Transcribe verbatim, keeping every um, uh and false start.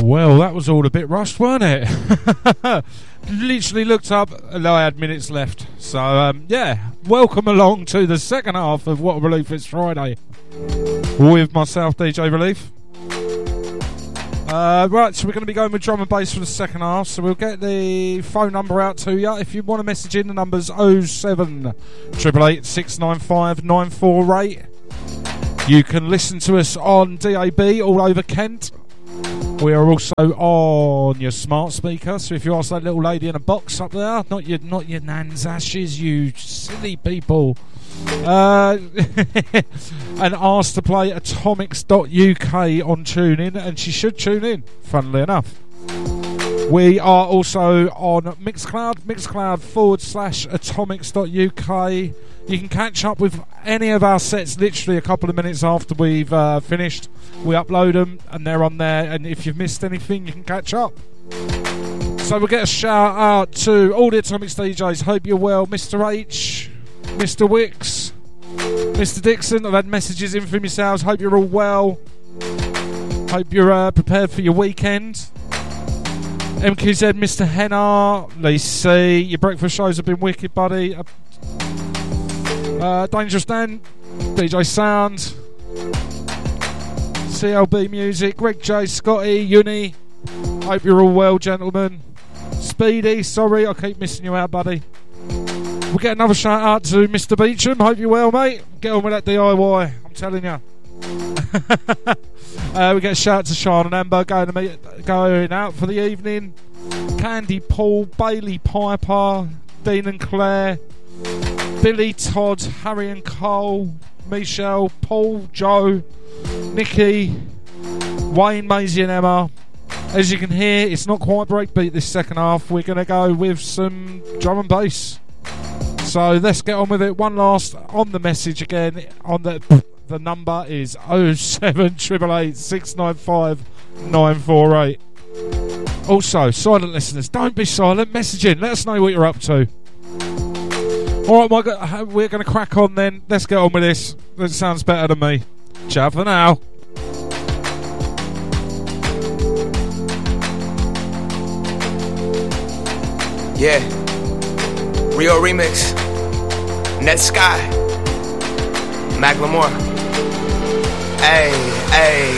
Well, that was all a bit rushed, weren't it? Literally looked up and I had minutes left. So, um, yeah, welcome along to the second half of What a Relief It's Friday with myself, D J Relief. Uh, right, so we're going to be going with drum and bass for the second half. So we'll get the phone number out to you. If you want to message in, the number's oh seven eight eight eight, six nine five, nine four eight. You can listen to us on D A B all over Kent. We are also on your smart speaker, so if you ask that little lady in a box up there, not your not your nan's ashes, you silly people, uh, and ask to play atomics dot U K on TuneIn, and she should tune in, funnily enough. We are also on Mixcloud, Mixcloud forward slash atomics dot U K. You can catch up with any of our sets literally a couple of minutes after we've uh, finished. We upload them and they're on there, and if you've missed anything you can catch up. So we'll get a shout out to all the Atomics D Js. Hope you're well. Mister H, Mister Wicks, Mister Dixon, I've had messages in from yourselves. Hope you're all well. Hope you're uh, prepared for your weekend. M Q Z, Mister Hennar, Lee C, your breakfast shows have been wicked, buddy. Uh, uh, Dangerous Dan, D J Sound, C L B Music, Greg J, Scotty, Uni. Hope you're all well, gentlemen. Speedy, sorry, I keep missing you out, buddy. We'll get another shout out to Mister Beecham. Hope you're well, mate. Get on with that D I Y, I'm telling you. uh, we get a shout out to Sean and Amber going to meet, going out for the evening. Candy, Paul, Bailey, Piper, Dean and Claire, Billy, Todd, Harry and Cole, Michelle, Paul, Joe, Nikki, Wayne, Maisie and Emma. As you can hear, it's not quite breakbeat this second half. We're going to go with some drum and bass. So let's get on with it. One last on the message again. On the the number is oh seven eight eight eight, six nine five, nine four eight. Also, silent listeners, don't be silent. Message in. Let us know what you're up to. All right, my God, we're going to crack on then. Let's get on with this. That sounds better than me. Ciao for now. Yeah. Rio Remix. Net Sky. Macklemore. Ay, ay,